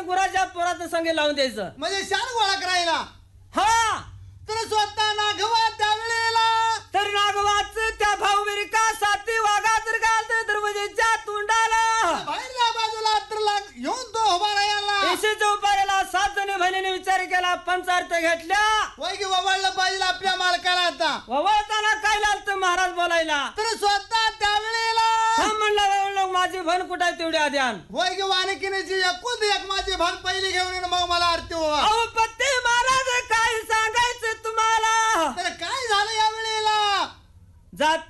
गुराच्या पोरात संगे लावून द्यायचं म्हणजे शान गोळा करायला. हा. तर स्वतः नागवा त्यावेळेला तर नागवाच त्या भाऊबीर का साती वागा तर घालत दरवाजेच्या तोंडाला बाहेरल्या बाजूला तर येऊन तो उभा राहायला. येशीच्या उभाराला 7 जणी बहिणीने विचार केला, पंचार्थ घेतल्या. वय की वळलं पाहिजे आपल्या मालकाला. आता वळताना काय लागतं महाराज बोलायला. तर स्वतः त्यावेळेला म्हणलं माझी बहीण कुठे आहे तेवढी आधी आण. वय की वानकिनीची एकूण एक माझी भाग पहिली घेऊन येणं, मग मला आरती व्हावा. अहो पत्ते महाराज काय सांगायचं तुम्हाला. तर काय झालं या वेळेला. जात